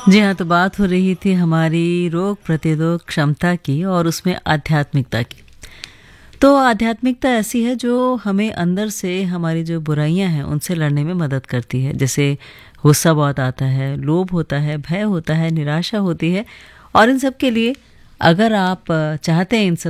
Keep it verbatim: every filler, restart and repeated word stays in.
जी हाँ, तो बात हो रही थी हमारी रोग प्रतिरोधक क्षमता की और उसमें आध्यात्मिकता की। तो आध्यात्मिकता ऐसी है जो हमें अंदर से हमारी जो बुराइयां हैं उनसे लड़ने में मदद करती है। जैसे गुस्सा बहुत आता है, लोभ होता है, भय होता है, निराशा होती है और इन सब के लिए अगर आप अ, चाहते हैं इन सब